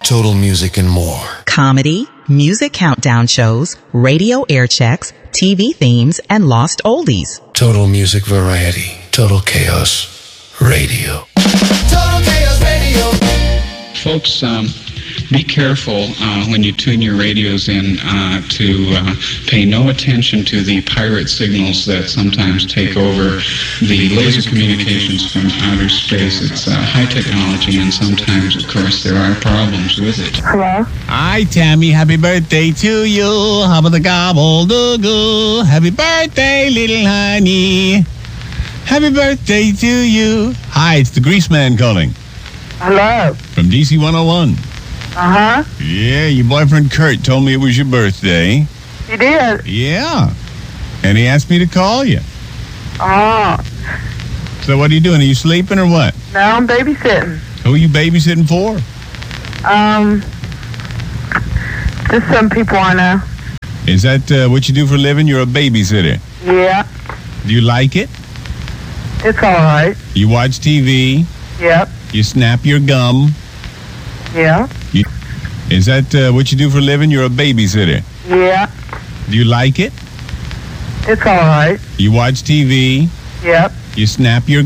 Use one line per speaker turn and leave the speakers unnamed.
Total Music and more.
Comedy, music countdown shows, radio air checks, TV themes, and lost oldies.
Total Music Variety. Total Chaos Radio.
Total Chaos Radio.
Folks, be careful when you tune your radios in to pay no attention to the pirate signals that sometimes take over the laser communications from outer space. It's high technology, and sometimes, of course, there are problems with it.
Hello?
Hi, Tammy. Happy birthday to you. How about the gobble-doo-goo? Happy birthday, little honey. Happy birthday to you. Hi, it's the Grease Man calling.
Hello?
From DC 101.
Uh-huh.
Yeah, your boyfriend Kurt told me it was your birthday.
You did?
Yeah. And he asked me to call you.
Oh.
So what are you doing? Are you sleeping or what?
No, I'm babysitting.
Who are you babysitting for?
Just some people I know.
Is that what you do for a living? You're a babysitter.
Yeah.
Do you like it?
It's all right.
You watch TV.
Yep.
You snap your gum.
Yeah.
Is that what you do for a living? You're a babysitter.
Yeah.
Do you like it?
It's all right.
You watch TV.
Yep.
You snap your